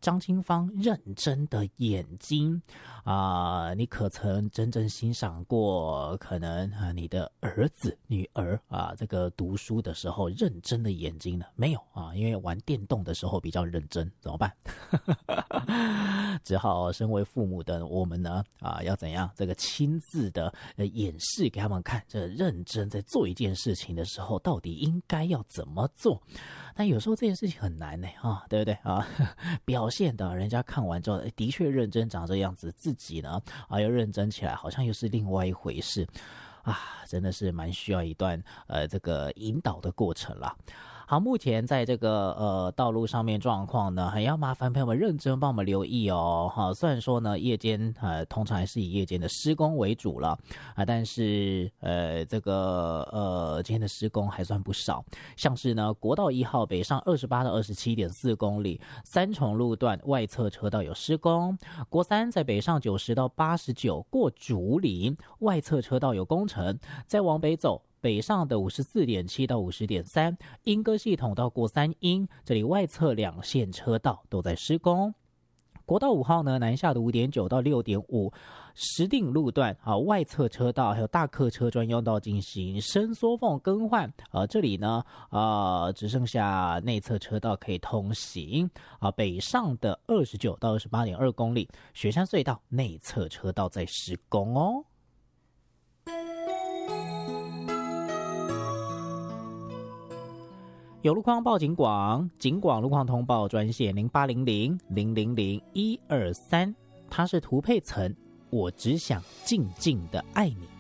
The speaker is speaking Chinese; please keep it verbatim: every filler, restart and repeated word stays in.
张清芳认真的眼睛啊、呃，你可曾真正欣赏过可能啊你的儿子女儿啊这个读书的时候认真的眼睛呢？没有啊，因为玩电动的时候比较认真，怎么办？只好身为父母的我们呢啊要怎样这个亲自的呃演示给他们看，这认真在做一件事情的时候到底应该要怎么做。但有时候这件事情很难呢啊，对不对啊？表现的人家看完之后的确认真长这样子，自己呢啊要认真起来好像又是另外一回事啊，真的是蛮需要一段呃这个引导的过程啦。好，目前在这个呃道路上面状况呢，还要麻烦朋友们认真帮我们留意哦。好，虽然说呢夜间呃通常还是以夜间的施工为主了啊，但是呃这个呃今天的施工还算不少，像是呢国道一号北上二十八到二十七点四公里，三重路段外侧车道有施工；国三在北上九十到八十九过竹林，外侧车道有工程，再往北走。北上的 五十四点七 到 五十点三， 莺歌系统到过三莺，这里外侧两线车道都在施工。国道五号呢，南下的 五点九 到 六点五， 石碇路段啊，外侧车道还有大客车专用道进行伸缩缝更换啊，这里呢啊只剩下内侧车道可以通行啊。北上的二十九到二十八点二公里，雪山隧道内侧车道在施工哦。有路况报警广，警广路况通报专线零八零零零零零一二三，它是涂配层，我只想静静的爱你。